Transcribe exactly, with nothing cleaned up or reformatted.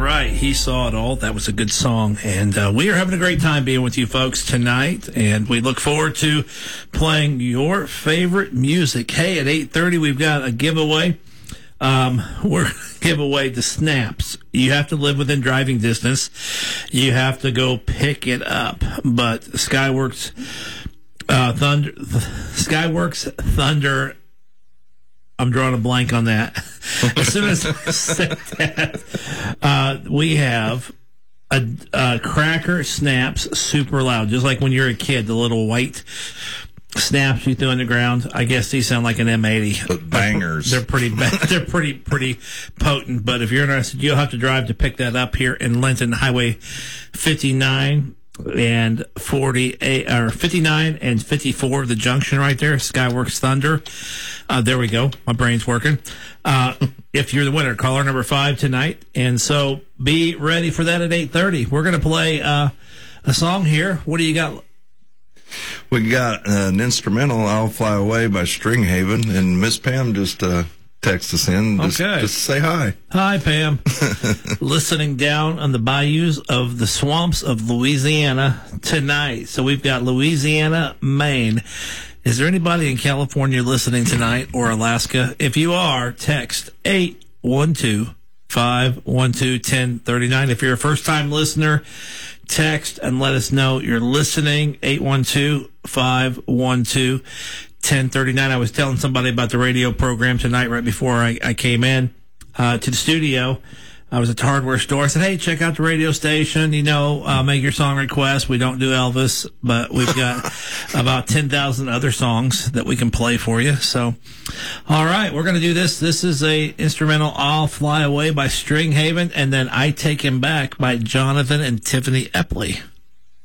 right. He saw it all. That was a good song. And uh, we are having a great time being with you folks tonight. And we look forward to playing your favorite music. Hey, at eight thirty, we've got a giveaway. Um, we're give away the snaps. You have to live within driving distance. You have to go pick it up. But Skyworks, uh, Thunder, Skyworks Thunder. I'm drawing a blank on that. As soon as I said that, uh, we have a, a Cracker Snaps Super Loud, just like when you're a kid, the little white snaps you threw on the ground. I guess these sound like an M eighty. But bangers. They're pretty, they're pretty, pretty potent. But if you're interested, you'll have to drive to pick that up here in Linton, Highway fifty-nine and forty-eight, or fifty-nine and fifty-four, the junction right there, Skyworks Thunder. Uh, there we go. My brain's working. Uh, if you're the winner, caller number five tonight. And so be ready for that at eight thirty. We're going to play uh, a song here. What do you got? We got uh, an instrumental, I'll Fly Away by Stringhaven, and Miss Pam just uh, texted us in. Just, Okay. just say hi. Hi, Pam. Listening down on the bayous of the swamps of Louisiana tonight. So we've got Louisiana, Maine. Is there anybody in California listening tonight, or Alaska? If you are, text eight one two, five one two, one zero three nine. If you're a first-time listener, text and let us know you're listening, eight one two, five one two, one zero three nine. I was telling somebody about the radio program tonight right before I, I came in uh, to the studio. I was at the hardware store. I said, hey, check out the radio station. You know, uh, make your song request. We don't do Elvis, but we've got about ten thousand other songs that we can play for you. So, all right, we're going to do this. This is a instrumental, I'll Fly Away by Stringhaven, and then I Take Him Back by Jonathan and Tiffany Epley.